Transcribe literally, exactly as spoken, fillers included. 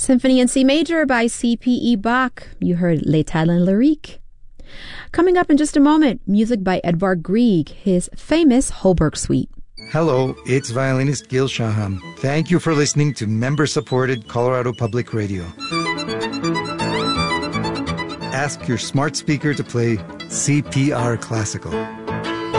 Symphony in C Major by C P E Bach. You heard Les Talents Lyriques. Coming up in just a moment, music by Edvard Grieg, his famous Holberg Suite. Hello, it's violinist Gil Shaham. Thank you for listening to member-supported Colorado Public Radio. Ask your smart speaker to play C P R Classical.